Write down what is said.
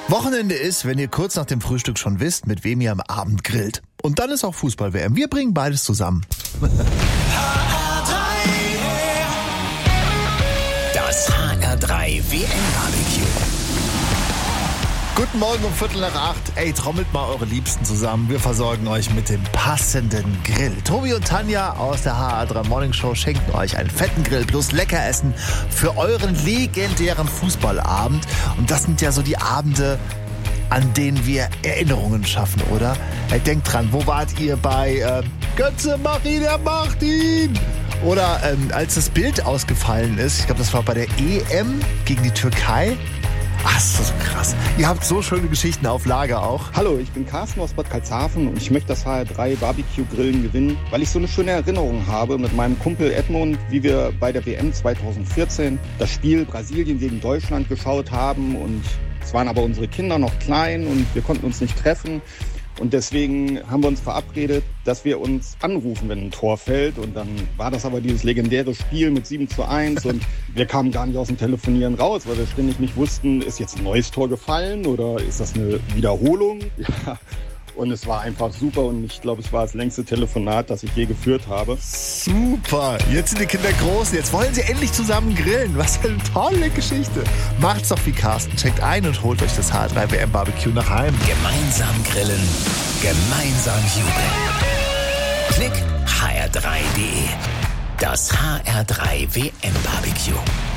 Wochenende ist, wenn ihr kurz nach dem Frühstück schon wisst, mit wem ihr am Abend grillt. Und dann ist auch Fußball-WM. Wir bringen beides zusammen. Das HR3 WM-Barbecue. Guten Morgen um 7:45. Ey, trommelt mal eure Liebsten zusammen. Wir versorgen euch mit dem passenden Grill. Tobi und Tanja aus der HR3 Morning Show schenken euch einen fetten Grill plus Leckeressen für euren legendären Fußballabend. Und das sind ja so die Abende, an denen wir Erinnerungen schaffen, oder? Ey, denkt dran, wo wart ihr bei Götze, mach ihn, er macht ihn! Oder als das Bild ausgefallen ist, ich glaube, das war bei der EM gegen die Türkei. Ach, ist das so krass. Ihr habt so schöne Geschichten auf Lager auch. Hallo, ich bin Carsten aus Bad Karlshafen und ich möchte das HR3 Barbecue Grillen gewinnen, weil ich so eine schöne Erinnerung habe mit meinem Kumpel Edmund, wie wir bei der WM 2014 das Spiel Brasilien gegen Deutschland geschaut haben, und es waren aber unsere Kinder noch klein und wir konnten uns nicht treffen. Und deswegen haben wir uns verabredet, dass wir uns anrufen, wenn ein Tor fällt. Und dann war das aber dieses legendäre Spiel mit 7:1 und wir kamen gar nicht aus dem Telefonieren raus, weil wir ständig nicht wussten, ist jetzt ein neues Tor gefallen oder ist das eine Wiederholung? Ja. Und es war einfach super und ich glaube, es war das längste Telefonat, das ich je geführt habe. Super, jetzt sind die Kinder groß, jetzt wollen sie endlich zusammen grillen. Was für eine tolle Geschichte. Macht's doch wie Carsten, checkt ein und holt euch das HR3 WM Barbecue nach Heim. Gemeinsam grillen, gemeinsam jubeln. Klick hr3.de. Das HR3 WM Barbecue.